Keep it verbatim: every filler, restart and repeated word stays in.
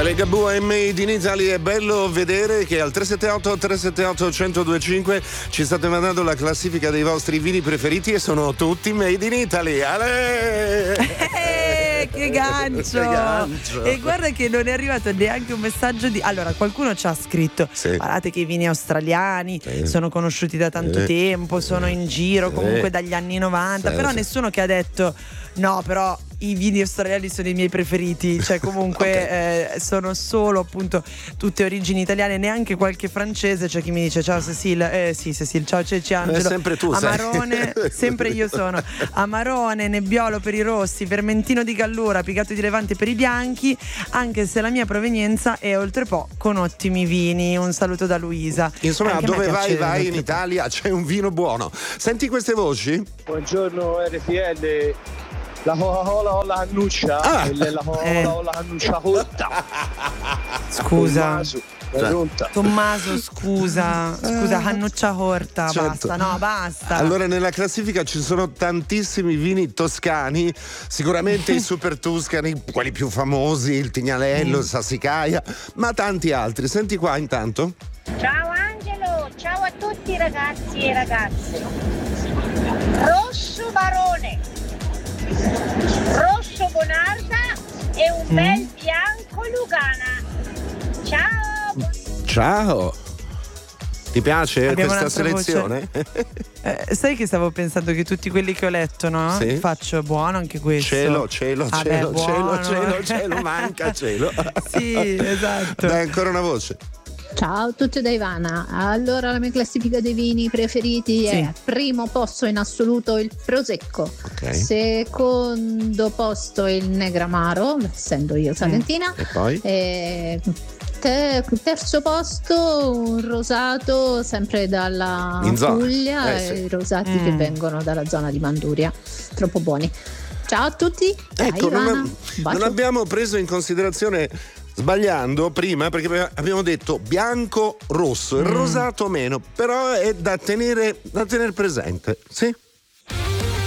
Ligabue e Made in Italy. È bello vedere che al tre sette otto tre sette otto uno zero due cinque ci state mandando la classifica dei vostri vini preferiti e sono tutti Made in Italy. Ale! Eh, che gancio! Che gancio! E guarda che non è arrivato neanche un messaggio di... Allora, qualcuno ci ha scritto: sì, guardate che i vini australiani sì, sono conosciuti da tanto sì, tempo, sono in giro sì, comunque dagli anni novanta, sì, però sì, nessuno che ha detto no, però i vini australiani sono i miei preferiti, cioè comunque okay, eh, sono solo appunto tutte origini italiane, neanche qualche francese. C'è chi mi dice ciao Cecil, eh sì Cecil, ciao Ceci Angelo, è sempre tu, Amarone, sei. sempre io sono Amarone, Nebbiolo per i rossi, Vermentino di Gallura, Pigato di Levante per i bianchi, anche se la mia provenienza è Oltrepò con ottimi vini. Un saluto da Luisa. Insomma, anche dove vai vai in Italia c'è un vino buono. Senti queste voci? Buongiorno R T L. La Coca-Cola o la cannuccia, ah, la Coca-Cola eh. o la cannuccia corta. Scusa Tommaso, Tommaso, scusa, scusa, cannuccia corta, certo, basta, no, basta. Allora, nella classifica ci sono tantissimi vini toscani, sicuramente i super toscani, quelli più famosi, il Tignanello, il mm. Sassicaia, ma tanti altri. Senti qua intanto. Ciao Angelo, ciao a tutti ragazzi e ragazze. Rosso Barone, rosso Bonarda e un mm. bel bianco Lugana. Ciao! Ciao! Ti piace Abbiamo questa selezione? eh, sai che stavo pensando che tutti quelli che ho letto, no? Sì? Faccio buono anche questo. Cielo, cielo, ah cielo, beh, cielo, cielo, cielo, manca cielo. Sì, esatto. Dai, ancora una voce. Ciao a tutti da Ivana. Allora, la mia classifica dei vini preferiti sì, è primo posto in assoluto il Prosecco, okay, secondo posto il Negramaro, essendo io salentina, mm. e poi? E te- terzo posto un rosato sempre dalla Puglia, eh, sì, i rosati mm. che vengono dalla zona di Manduria, troppo buoni. Ciao a tutti. Ecco, Dai, non, non abbiamo preso in considerazione, sbagliando prima, perché abbiamo detto bianco rosso, il mm. rosato meno, però è da tenere da tenere presente, sì?